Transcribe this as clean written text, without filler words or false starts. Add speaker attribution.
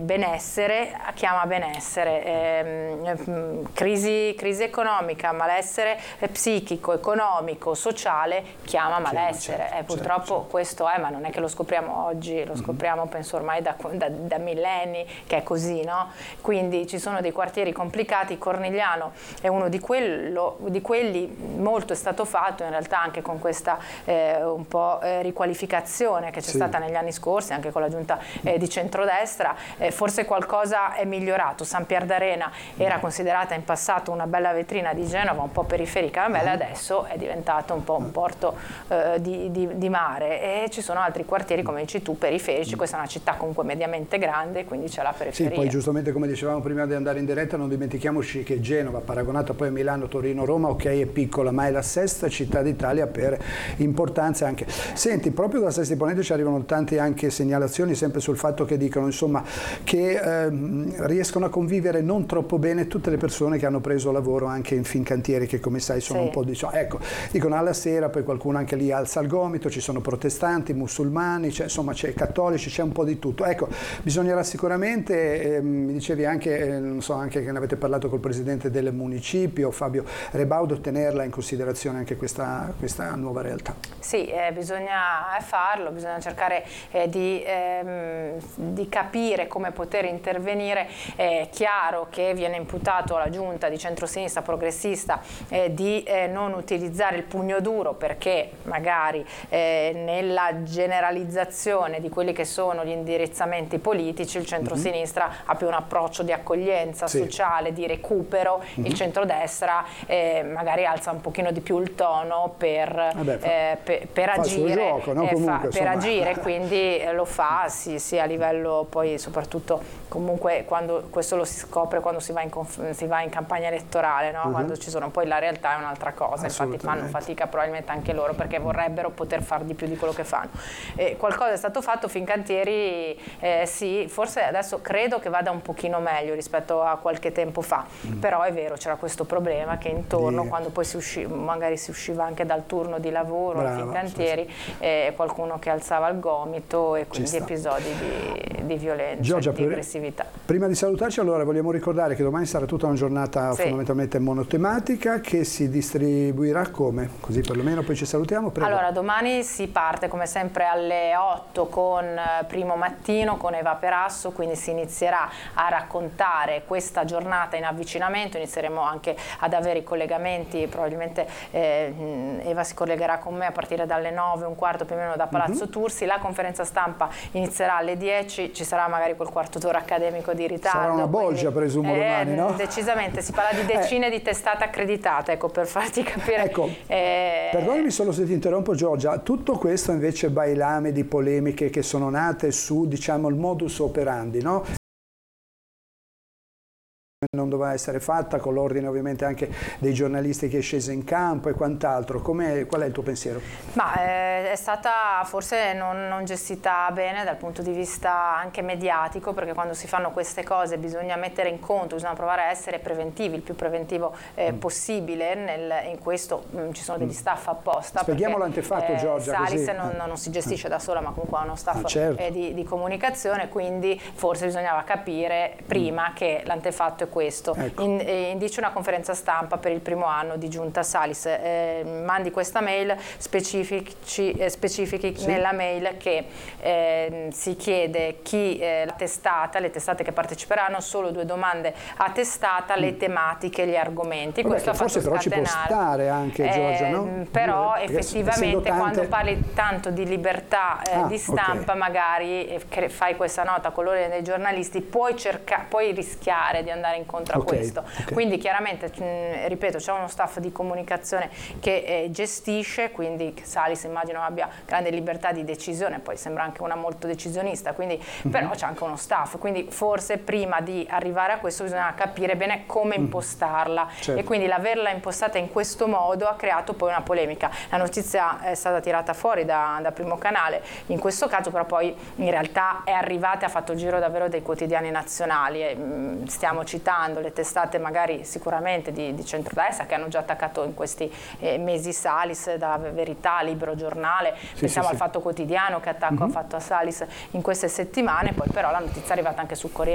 Speaker 1: benessere chiama benessere, crisi economica, malessere psichico, economico, sociale chiama malessere. Purtroppo questo è, ma non è che lo scopriamo oggi, lo scopriamo penso ormai da millenni che è così, no? Quindi ci sono dei quartieri complicati, Cornigliano è uno di quelli, molto è stato fatto in realtà anche con questa un po' riqualificazione che c'è stata negli anni scorsi anche con la giunta di centrodestra, forse qualcosa è migliorato. San Pier d'Arena era considerata in passato una bella vetrina di Genova, un po' periferica, adesso è diventato un po' un porto di mare, e ci sono altri quartieri, come dici tu, periferici. Questa è una città comunque mediamente grande, quindi c'è la periferia.
Speaker 2: Sì, poi giustamente come dicevamo prima di andare in diretta, non dimentichiamoci che Genova, paragonata poi a Milano, Torino, Roma, ok, è piccola, ma è la sesta città d'Italia per importanza anche. Senti, proprio da Sesti Ponente ci arrivano tante anche segnalazioni sempre sul fatto che dicono, insomma, che riescono a convivere non troppo bene tutte le persone che hanno preso lavoro anche in Fincantieri, che come sai sono un po' ecco, dicono alla sera, poi qualcuno anche lì alza il gomito, ci sono protestanti, musulmani, insomma c'è cattolici, c'è un po' di tutto. Ecco, bisognerà sicuramente, mi dicevi anche, non so, anche che ne avete parlato col presidente del municipio, Fabio Rebaudo, tenerla in considerazione anche questa nuova realtà.
Speaker 1: Sì, bisogna farlo, bisogna cercare di capire come poter intervenire. È chiaro che viene imputato alla giunta di centrosinistra progressista di non utilizzare il pugno duro, perché magari nella generalizzazione di quelli che sono gli indirizzamenti politici il centrosinistra ha più un approccio di accoglienza sociale, di recupero. Il centrodestra magari alza un pochino di più il tono per agire,
Speaker 2: gioco, no? Comunque,
Speaker 1: per agire, quindi lo fa sia a livello, poi soprattutto comunque quando questo lo si scopre quando si va in campagna elettorale, no? Quando ci sono, poi la realtà è un'altra cosa, infatti fanno fatica probabilmente anche loro, perché vorrebbero poter far di più di quello che fanno. Qualcosa è stato fatto, Fincantieri sì, forse adesso credo che vada un pochino meglio rispetto a qualche tempo fa, però è vero, c'era questo problema che intorno, quando poi magari si usciva anche dal turno di lavoro a Fincantieri, qualcuno che alzava il gomito, e quindi episodi di violenza,
Speaker 2: Giorgia,
Speaker 1: di aggressività.
Speaker 2: Prima di salutarci, allora vogliamo ricordare che domani sarà tutta una giornata fondamentalmente monotematica, che si distribuirà come? Così perlomeno poi ci salutiamo. Prego.
Speaker 1: Allora, domani si parte come sempre alle 8 con Primo Mattino con Eva Perasso, quindi si inizierà a raccontare questa giornata in avvicinamento, inizieremo anche ad avere i collegamenti, probabilmente Eva si collegherà con me a partire dalle 9:15 più o meno da Palazzo Tursi. La conferenza stampa inizierà alle 10, ci sarà magari quel quarto d'ora accademico di ritardo.
Speaker 2: Sarà una bolgia, presumo, domani, no?
Speaker 1: Decisamente, si parla di decine di testate accreditate, ecco, per farti capire.
Speaker 2: Ecco, perdonami solo se ti interrompo, Giorgia, tutto questo invece bailame di polemiche che sono nate su, diciamo, il modus operandi, no? Non doveva essere fatta, con l'ordine ovviamente anche dei giornalisti che è sceso in campo e quant'altro. Qual è il tuo pensiero?
Speaker 1: Ma è stata forse non gestita bene dal punto di vista anche mediatico, perché quando si fanno queste cose bisogna mettere in conto, bisogna provare a essere preventivi, il più preventivo possibile. In questo ci sono degli staff apposta.
Speaker 2: Spieghiamo l'antefatto, Giorgia.
Speaker 1: Salis non si gestisce da sola, ma comunque ha uno staff di comunicazione, quindi forse bisognava capire prima che l'antefatto è questo. Indice una conferenza stampa per il primo anno di giunta Salis, mandi questa mail, specifichi nella mail che si chiede le testate che parteciperanno, solo 2 domande a testata, le tematiche, gli argomenti. Questo
Speaker 2: forse però ci può stare anche, Giorgia, no?
Speaker 1: Però effettivamente quando parli tanto di libertà di stampa, magari fai questa nota con l'ordine dei giornalisti, puoi rischiare di andare incontro a questo. Quindi chiaramente, ripeto, c'è uno staff di comunicazione che gestisce, quindi Salis immagino abbia grande libertà di decisione, poi sembra anche una molto decisionista, quindi però c'è anche uno staff, quindi forse prima di arrivare a questo bisogna capire bene come impostarla, e quindi l'averla impostata in questo modo ha creato poi una polemica. La notizia è stata tirata fuori da Primo Canale, in questo caso però poi in realtà è arrivata e ha fatto il giro davvero dei quotidiani nazionali, e stiamo citando le testate magari sicuramente di centrodestra che hanno già attaccato in questi mesi Salis, da Verità, Libero, Giornale, pensiamo al Fatto Quotidiano che attacco ha fatto a Salis in queste settimane, poi però la notizia è arrivata anche sul Corriere